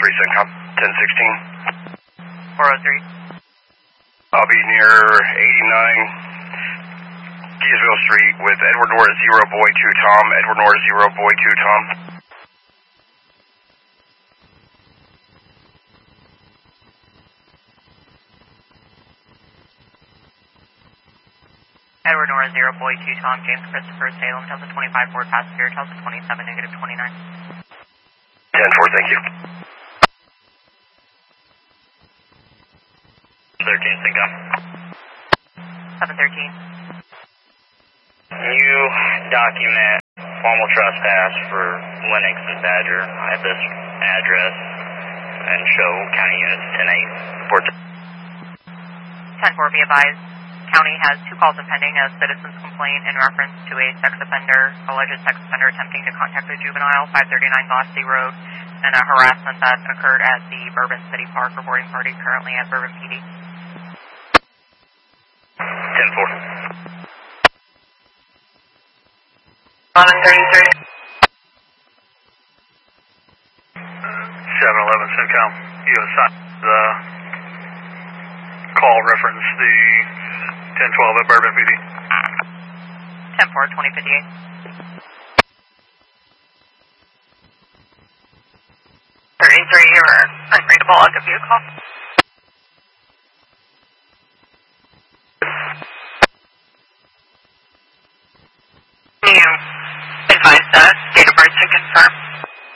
CENTCOM, 1016. 403. I'll be near 89 Keysville Street with Edward Norris 0 Boy 2 Tom, Edward Norris 0 Boy 2 Tom. Edward Norris 0 Boy 2 Tom, James Christopher, Salem, Delta 25 Ford passenger, Delta 27, negative 29. 10-4, thank you. 13, CENTCOM. 713. You document formal trespass for Lennox and Badger at this address and show county units 10-8. Report. 10-4, be advised. County has 2 calls pending, a citizen's complaint in reference to a alleged sex offender attempting to contact a juvenile, 539 Glasty Road, and a harassment that occurred at the Bourbon City Park reporting party currently at Bourbon PD. 10-4. 1133. 711 CENTCOM. You assigned the call reference the 1012 at Bourbon PD. 10-4, 2058. 33, you're unreadable. I'll give you a call.